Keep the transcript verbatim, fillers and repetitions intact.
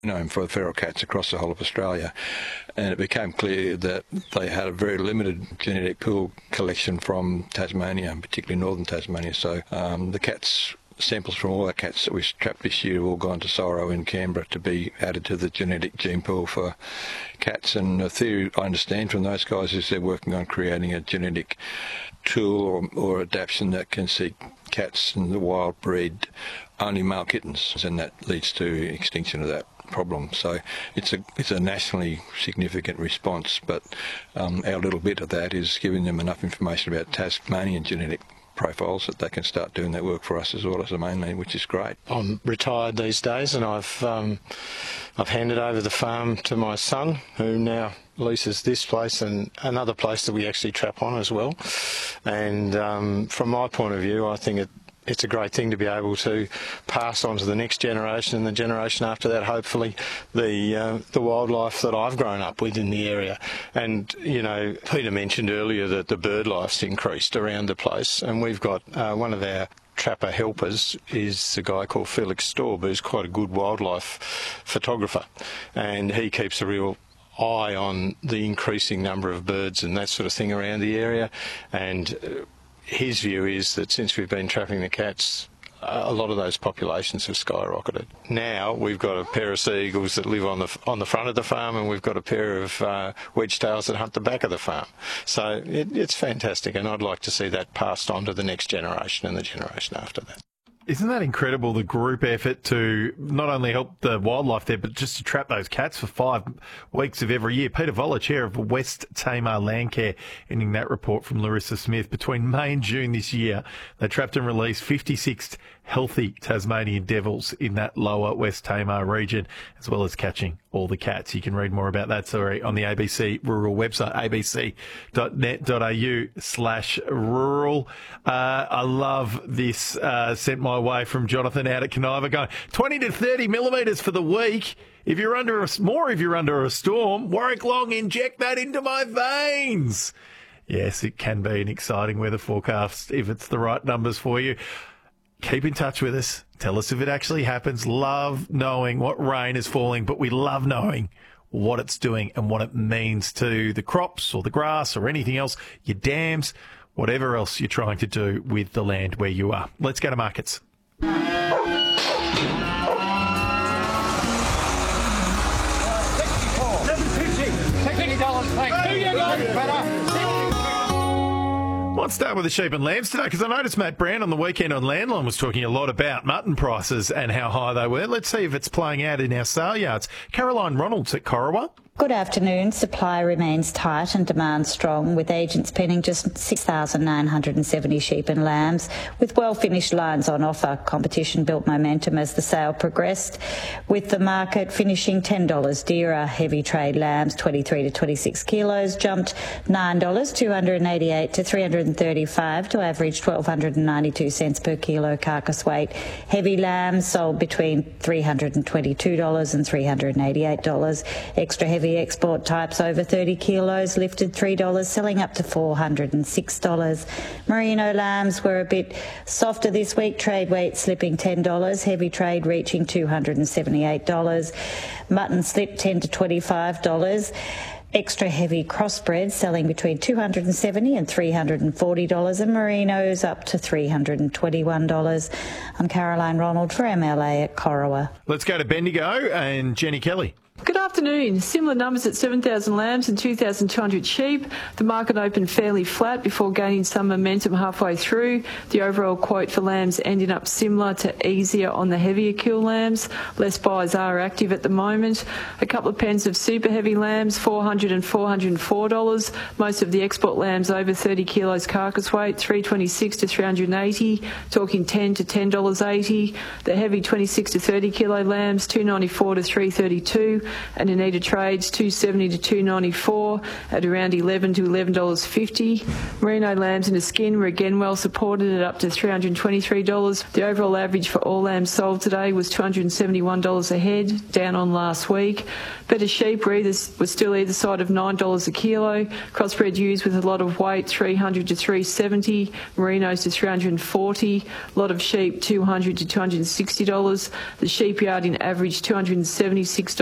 known for feral cats across the whole of Australia, and it became clear that they had a very limited genetic pool collection from Tasmania, particularly northern Tasmania. So um, the cats, samples from all our cats that we trapped this year have all gone to Soro in Canberra to be added to the genetic gene pool for cats. And the theory I understand from those guys is they're working on creating a genetic tool or, or adaptation that can see cats in the wild breed only male kittens, and that leads to extinction of that problem. So it's a it's a nationally significant response, but um, our little bit of that is giving them enough information about Tasmanian genetic profiles that they can start doing that work for us as well as the mainland, which is great. I'm retired these days, and I've um, I've handed over the farm to my son, who now leases this place and another place that we actually trap on as well. And um, from my point of view, I think it it's a great thing to be able to pass on to the next generation and the generation after that, hopefully, the uh, the wildlife that I've grown up with in the area. And, you know, Peter mentioned earlier that the bird life's increased around the place, and we've got uh, one of our trapper helpers is a guy called Felix Staub, who's quite a good wildlife photographer, and he keeps a real eye on the increasing number of birds and that sort of thing around the area. And uh, his view is that since we've been trapping the cats, uh, a lot of those populations have skyrocketed. Now we've got a pair of sea eagles that live on the on the front of the farm, and we've got a pair of uh, wedge-tails that hunt the back of the farm. So it, it's fantastic, and I'd like to see that passed on to the next generation and the generation after that. Isn't that incredible, the group effort to not only help the wildlife there, but just to trap those cats for five weeks of every year? Peter Voller, chair of West Tamar Landcare, ending that report from Larissa Smith. Between May and June this year, they trapped and released fifty-six healthy Tasmanian devils in that lower West Tamar region, as well as catching all the cats. You can read more about that story on the A B C Rural website, abc.net.au slash rural. Uh, I love this, uh, sent my way from Jonathan out at Caniva, going twenty to thirty millimetres for the week. If you're under a, more if you're under a storm, Warwick Long, inject that into my veins. Yes, it can be an exciting weather forecast if it's the right numbers for you. Keep in touch with us. Tell us if it actually happens. Love knowing what rain is falling, but we love knowing what it's doing and what it means to the crops or the grass or anything else, your dams, whatever else you're trying to do with the land where you are. Let's go to markets. Let's start with the sheep and lambs today, because I noticed Matt Brown on the weekend on Landline was talking a lot about mutton prices and how high they were. Let's see if it's playing out in our sale yards. Caroline Ronalds at Corowa. Good afternoon. Supply remains tight and demand strong, with agents penning just six thousand nine hundred seventy sheep and lambs, with well-finished lines on offer. Competition built momentum as the sale progressed, with the market finishing ten dollars dearer. Heavy trade lambs, twenty-three to twenty-six kilos, jumped nine dollars, two hundred eighty-eight to three hundred thirty-five to average one thousand two hundred ninety-two cents per kilo carcass weight. Heavy lambs sold between three hundred twenty-two dollars and three hundred eighty-eight dollars. Extra heavy export types over thirty kilos lifted three dollars, selling up to four hundred six dollars. Merino lambs were a bit softer this week, trade weight slipping ten dollars, heavy trade reaching two hundred seventy-eight dollars. Mutton slipped ten to twenty-five dollars. Extra heavy crossbred selling between two hundred seventy dollars and three hundred forty dollars, and merinos up to three hundred twenty-one dollars. I'm Caroline Ronald for M L A at Corowa. Let's go to Bendigo and Jenny Kelly. Good afternoon. Similar numbers at seven thousand lambs and two thousand two hundred sheep. The market opened fairly flat before gaining some momentum halfway through. The overall quote for lambs ending up similar to easier on the heavier kill lambs. Less buyers are active at the moment. A couple of pens of super heavy lambs, four hundred dollars and four hundred four dollars. Most of the export lambs over thirty kilos carcass weight, three twenty-six to three hundred eighty, talking ten to ten dollars eighty. The heavy twenty-six to thirty kilo lambs, two ninety-four to three thirty-two. And Anita trades two seventy to two ninety-four at around eleven to eleven dollars fifty. Merino lambs in a skin were again well supported at up to three hundred twenty-three dollars. The overall average for all lambs sold today was two hundred seventy-one dollars a head, down on last week. Better sheep were, either, were still either side of nine dollars a kilo. Crossbred ewes with a lot of weight, three hundred to three seventy. Merinos to three hundred forty. A lot of sheep, two hundred to two hundred sixty dollars. The sheep yard in average, two hundred seventy-six dollars.